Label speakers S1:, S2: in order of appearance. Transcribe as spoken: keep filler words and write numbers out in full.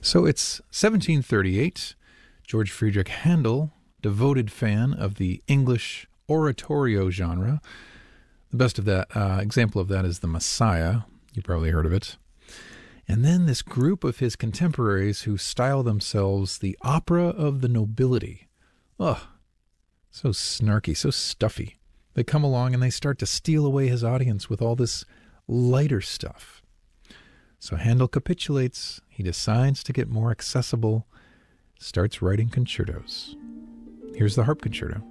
S1: So it's seventeen thirty-eight. George Friedrich Handel, devoted fan of the English oratorio genre. The best of that uh, example of that is The Messiah. You probably heard of it. And then this group of his contemporaries who style themselves the opera of the nobility. Ugh, so snarky, so stuffy. They come along and they start to steal away his audience with all this lighter stuff. So Handel capitulates. He decides to get more accessible, starts writing concertos. Here's the Harp Concerto.